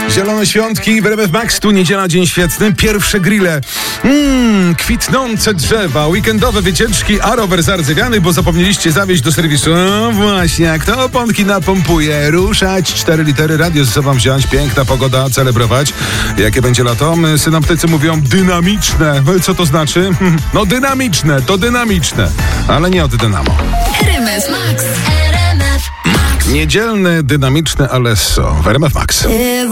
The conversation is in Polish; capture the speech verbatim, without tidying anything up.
Zielone świątki w R M F Max, tu niedziela, dzień świetny, pierwsze grille, mmm, kwitnące drzewa, weekendowe wycieczki, a rower zardzewiany, bo zapomnieliście zawieźć do serwisu. No właśnie, jak to oponki napompuje, ruszać, cztery litery, radio ze sobą wziąć, piękna pogoda, celebrować. Jakie będzie lato? Synoptycy mówią dynamiczne. Co to znaczy? No dynamiczne, to dynamiczne, ale nie od Dynamo. R M F Max. Niedzielne, dynamiczne Alesso w R M F Max.